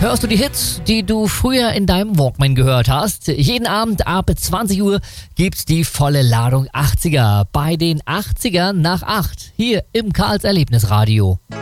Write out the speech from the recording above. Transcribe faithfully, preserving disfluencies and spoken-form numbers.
Hörst du die Hits, die du früher in deinem Walkman gehört hast? Jeden Abend ab zwanzig Uhr gibt's die volle Ladung achtziger bei den achtzigern nach acht hier im Karls Erlebnisradio.